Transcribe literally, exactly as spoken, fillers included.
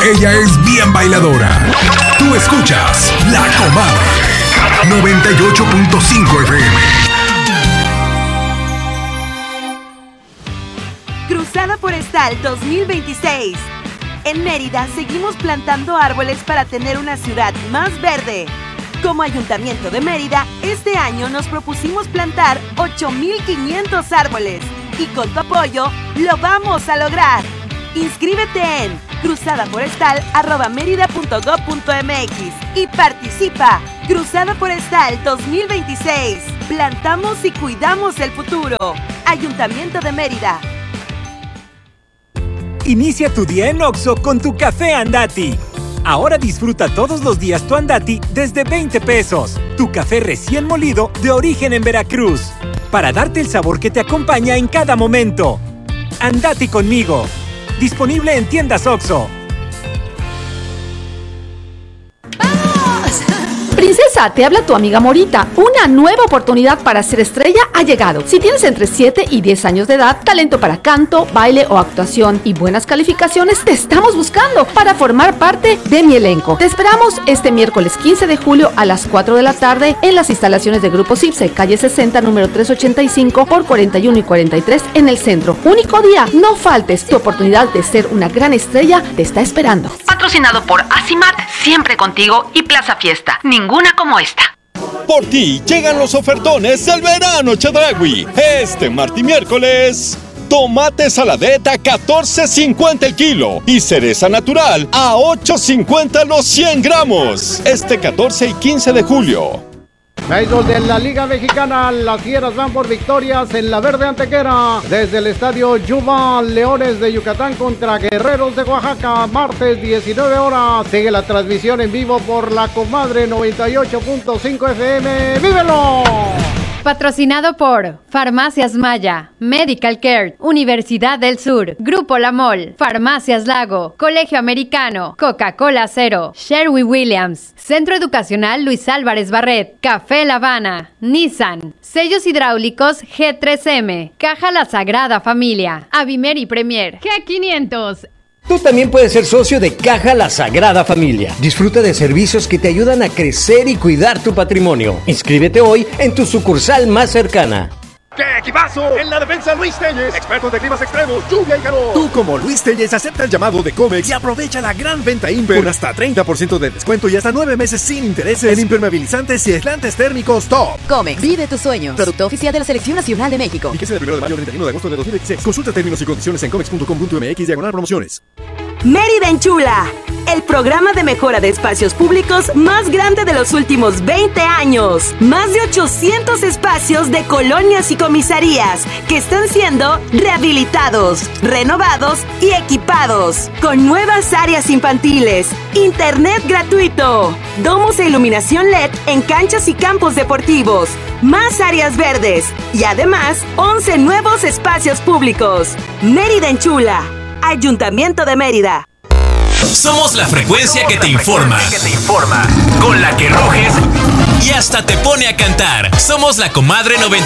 Ella es bien bailadora. Tú escuchas La Comadre noventa y ocho punto cinco F M. Cruzada Forestal dos mil veintiséis. En Mérida seguimos plantando árboles para tener una ciudad más verde. Como Ayuntamiento de Mérida, este año nos propusimos plantar ocho mil quinientos árboles y con tu apoyo lo vamos a lograr. Inscríbete en cruzadaforestal arroba mérida punto gob punto mx y participa. Cruzada Forestal dos mil veintiséis. Plantamos y cuidamos el futuro. Ayuntamiento de Mérida. Inicia tu día en Oxxo con tu café Andati. Ahora disfruta todos los días tu Andati desde veinte pesos. Tu café recién molido de origen en Veracruz. Para darte el sabor que te acompaña en cada momento. Andati conmigo. Disponible en tiendas Oxxo. Princesa, te habla tu amiga Morita. Una nueva oportunidad para ser estrella ha llegado. Si tienes entre siete y diez años de edad, talento para canto, baile o actuación y buenas calificaciones, te estamos buscando para formar parte de mi elenco. Te esperamos este miércoles quince de julio a las cuatro de la tarde en las instalaciones de Grupo Cipse, calle sesenta, número trescientos ochenta y cinco por cuarenta y uno y cuarenta y tres en el centro. Único día, no faltes. Tu oportunidad de ser una gran estrella te está esperando. Patrocinado por Asimat, siempre contigo, y Plaza Fiesta. Ninguna como esta. Por ti llegan los ofertones del verano Chedraui. Este martes y miércoles, tomate saladeta catorce cincuenta el kilo y cereza natural a ocho cincuenta los cien gramos. Este catorce y quince de julio. Béisbol de la Liga Mexicana, las Fieras van por victorias en la Verde Antequera. Desde el estadio Yuma, Leones de Yucatán contra Guerreros de Oaxaca, martes diecinueve horas. Sigue la transmisión en vivo por La Comadre noventa y ocho punto cinco F M. ¡Vívelo! Patrocinado por Farmacias Maya, Medical Care, Universidad del Sur, Grupo La Mol, Farmacias Lago, Colegio Americano, Coca-Cola Cero, Sherwin-Williams, Centro Educacional Luis Álvarez Barret, Café La Habana, Nissan, Sellos Hidráulicos G tres M, Caja La Sagrada Familia, Avimer y Premier, G quinientos. Tú también puedes ser socio de Caja La Sagrada Familia. Disfruta de servicios que te ayudan a crecer y cuidar tu patrimonio. Inscríbete hoy en tu sucursal más cercana. ¡Qué equipazo! En la defensa, Luis Telles, expertos de climas extremos, lluvia y calor. Tú, como Luis Telles, acepta el llamado de Comex y aprovecha la gran venta Imper con hasta treinta por ciento de descuento y hasta nueve meses sin intereses en impermeabilizantes y aislantes térmicos top. Comex, vive tus sueños. Producto oficial de la Selección Nacional de México. Fíjese del primero de mayo al treinta y uno de agosto de dos mil veintiséis. Consulta términos y condiciones en comex punto com punto m x diagonal promociones. Mérida Enchula, el programa de mejora de espacios públicos más grande de los últimos veinte años. Más de ochocientos espacios de colonias y comisarías que están siendo rehabilitados, renovados y equipados. Con nuevas áreas infantiles, internet gratuito, domos e iluminación L E D en canchas y campos deportivos, más áreas verdes y además once nuevos espacios públicos. Mérida Enchula, Ayuntamiento de Mérida. Somos la frecuencia que te informa, que te informa, con la que ruges y hasta te pone a cantar. Somos La Comadre noventa